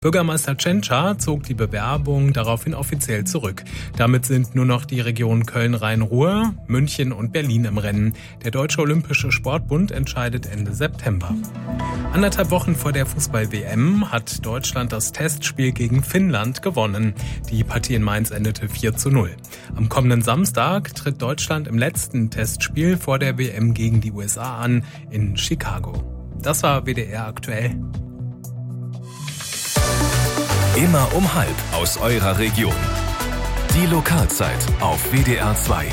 Bürgermeister Tschentscher zog die Bewerbung daraufhin offiziell zurück. Damit sind nur noch die Regionen Köln-Rhein-Ruhr, München und Berlin im Rennen. Der Deutsche Olympische Sportbund entscheidet Ende September. 1,5 Wochen vor der Fußball-WM hat Deutschland das Testspiel gegen Finnland gewonnen. Die Partie in Mainz endete 4:0. Am kommenden Samstag tritt Deutschland im letzten Testspiel vor der WM gegen die USA an in Chicago. Das war WDR aktuell. Immer um 1:30 aus eurer Region. Die Lokalzeit auf WDR 2.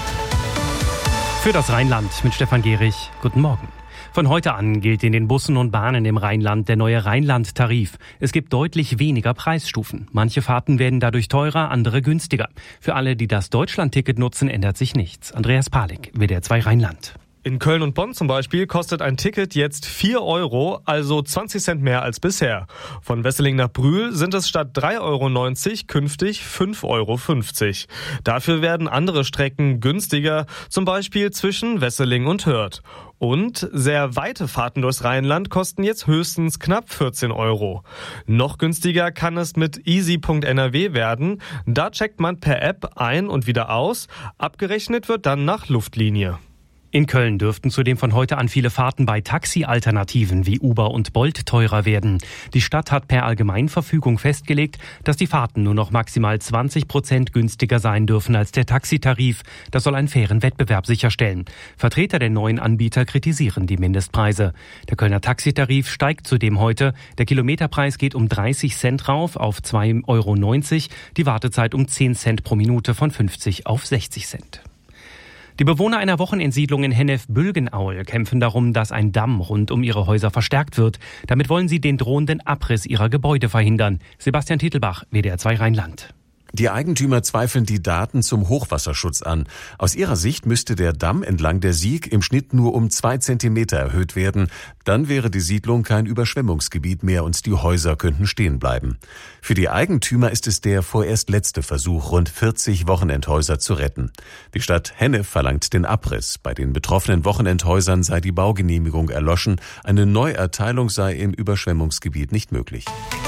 Für das Rheinland mit Stefan Gehrig. Guten Morgen. Von heute an gilt in den Bussen und Bahnen im Rheinland der neue Rheinland-Tarif. Es gibt deutlich weniger Preisstufen. Manche Fahrten werden dadurch teurer, andere günstiger. Für alle, die das Deutschland-Ticket nutzen, ändert sich nichts. Andreas Palik, WDR 2 Rheinland. In Köln und Bonn zum Beispiel kostet ein Ticket jetzt 4 Euro, also 20 Cent mehr als bisher. Von Wesseling nach Brühl sind es statt 3,90 Euro künftig 5,50 Euro. Dafür werden andere Strecken günstiger, zum Beispiel zwischen Wesseling und Hürth. Und sehr weite Fahrten durchs Rheinland kosten jetzt höchstens knapp 14 Euro. Noch günstiger kann es mit easy.nrw werden. Da checkt man per App ein und wieder aus. Abgerechnet wird dann nach Luftlinie. In Köln dürften zudem von heute an viele Fahrten bei Taxi-Alternativen wie Uber und Bolt teurer werden. Die Stadt hat per Allgemeinverfügung festgelegt, dass die Fahrten nur noch maximal 20% günstiger sein dürfen als der Taxitarif. Das soll einen fairen Wettbewerb sicherstellen. Vertreter der neuen Anbieter kritisieren die Mindestpreise. Der Kölner Taxitarif steigt zudem heute. Der Kilometerpreis geht um 30 Cent rauf auf 2,90 Euro. Die Wartezeit um 10 Cent pro Minute von 50 auf 60 Cent. Die Bewohner einer Wochenendsiedlung in Hennef-Bülgenaul kämpfen darum, dass ein Damm rund um ihre Häuser verstärkt wird. Damit wollen sie den drohenden Abriss ihrer Gebäude verhindern. Sebastian Titelbach, WDR 2 Rheinland. Die Eigentümer zweifeln die Daten zum Hochwasserschutz an. Aus ihrer Sicht müsste der Damm entlang der Sieg im Schnitt nur um 2 Zentimeter erhöht werden. Dann wäre die Siedlung kein Überschwemmungsgebiet mehr und die Häuser könnten stehen bleiben. Für die Eigentümer ist es der vorerst letzte Versuch, rund 40 Wochenendhäuser zu retten. Die Stadt Hennef verlangt den Abriss. Bei den betroffenen Wochenendhäusern sei die Baugenehmigung erloschen. Eine Neuerteilung sei im Überschwemmungsgebiet nicht möglich.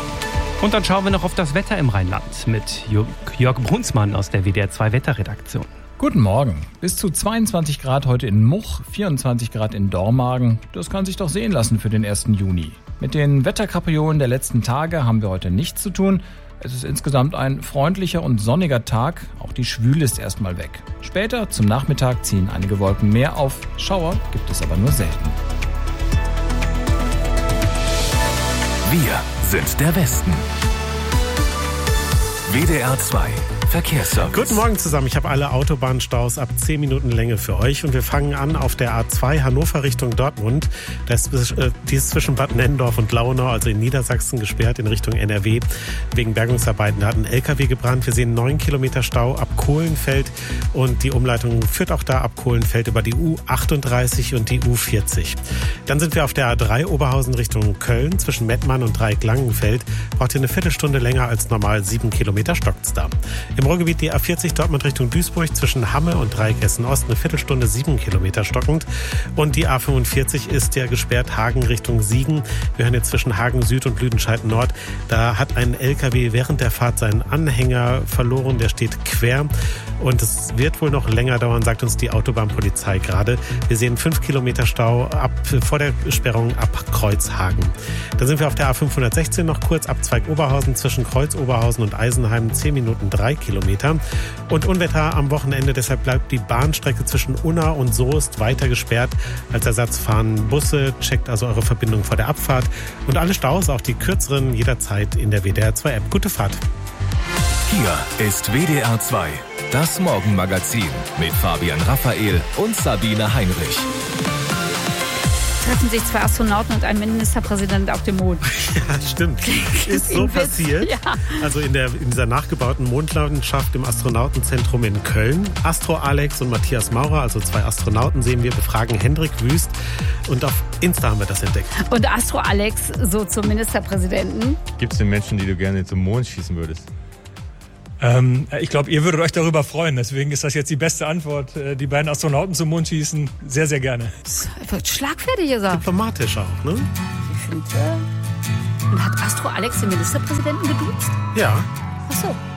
Und dann schauen wir noch auf das Wetter im Rheinland mit Jörg Brunsmann aus der WDR 2 Wetterredaktion. Guten Morgen. Bis zu 22 Grad heute in Much, 24 Grad in Dormagen. Das kann sich doch sehen lassen für den 1. Juni. Mit den Wetterkapriolen der letzten Tage haben wir heute nichts zu tun. Es ist insgesamt ein freundlicher und sonniger Tag. Auch die Schwüle ist erstmal weg. Später zum Nachmittag ziehen einige Wolken mehr auf. Schauer gibt es aber nur selten. Wir sind der Westen. WDR 2 Verkehrsservice. Guten Morgen zusammen. Ich habe alle Autobahnstaus ab 10 Minuten Länge für euch. Und wir fangen an auf der A2 Hannover Richtung Dortmund. Die ist zwischen Bad Nennendorf und Launau, also in Niedersachsen, gesperrt in Richtung NRW. Wegen Bergungsarbeiten. Da hat ein LKW gebrannt. Wir sehen 9 Kilometer Stau ab Kohlenfeld. Und die Umleitung führt auch da ab Kohlenfeld über die U38 und die U40. Dann sind wir auf der A3 Oberhausen Richtung Köln. Zwischen Mettmann und Dreieck-Langenfeld braucht ihr eine Viertelstunde länger als normal. 7 Kilometer stockt's da. Im Ruhrgebiet die A40 Dortmund Richtung Duisburg zwischen Hamme und Dreieck Essen-Ost eine Viertelstunde, 7 Kilometer stockend. Und die A45 ist ja gesperrt Hagen Richtung Siegen. Wir hören jetzt zwischen Hagen Süd und Lüdenscheid-Nord. Da hat ein LKW während der Fahrt seinen Anhänger verloren. Der steht quer. Und es wird wohl noch länger dauern, sagt uns die Autobahnpolizei gerade. Wir sehen 5 Kilometer Stau vor der Sperrung ab Kreuzhagen. Dann sind wir auf der A516 noch kurz ab Zweig Oberhausen zwischen Kreuz Oberhausen und Eisenheim 10 Minuten 3 Kilometer. Und Unwetter am Wochenende, deshalb bleibt die Bahnstrecke zwischen Unna und Soest weiter gesperrt. Als Ersatz fahren Busse, checkt also eure Verbindung vor der Abfahrt. Und alle Staus, auch die kürzeren, jederzeit in der WDR 2 App. Gute Fahrt. Hier ist WDR 2, das Morgenmagazin mit Fabian Raphael und Sabine Heinrich. Treffen sich 2 Astronauten und ein Ministerpräsident auf dem Mond. Ja, stimmt. Ist so passiert. Ja. Also in dieser nachgebauten Mondlandschaft im Astronautenzentrum in Köln. Astro Alex und Matthias Maurer, also 2 Astronauten, sehen wir, befragen Hendrik Wüst. Und auf Insta haben wir das entdeckt. Und Astro Alex so zum Ministerpräsidenten. Gibt es denn Menschen, die du gerne zum Mond schießen würdest? Ich glaube, ihr würdet euch darüber freuen. Deswegen ist das jetzt die beste Antwort. Die beiden Astronauten zum Mond schießen, sehr, sehr gerne. Wird schlagfertig gesagt. Diplomatisch auch, ne? Ich finde, Und hat Astro Alex den Ministerpräsidenten geduzt? Ja. Ach so.